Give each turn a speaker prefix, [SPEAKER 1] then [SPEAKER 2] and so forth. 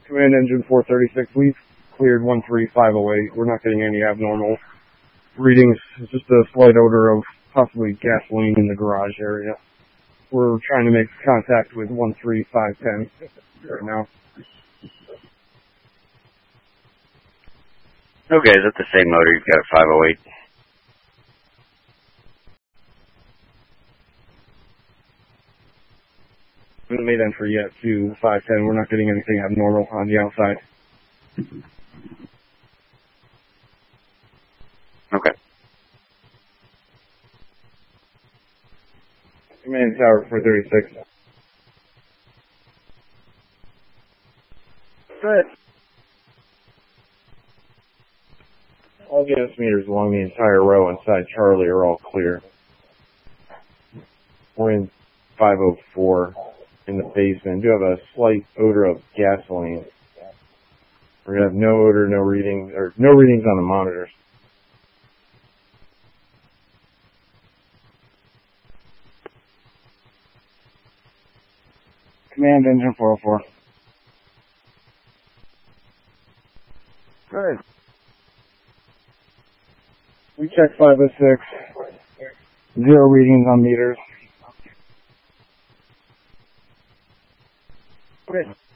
[SPEAKER 1] Command engine 436, we've cleared 13508. We're not getting any abnormal readings. It's just a slight odor of possibly gasoline in the garage area. We're trying to make contact with 13510 right now.
[SPEAKER 2] Okay, is that the same motor you've got at 508?
[SPEAKER 1] We haven't made entry yet to 510. We're not getting anything abnormal on the outside.
[SPEAKER 2] Okay.
[SPEAKER 1] Command tower 436. Good. All gas meters along the entire row inside Charlie are all clear. We're in 504 in the basement. We do have a slight odor of gasoline. We're gonna have no odor, no readings on the monitors. Command engine 404. Good. We checked 506. 0 readings on meters. Good.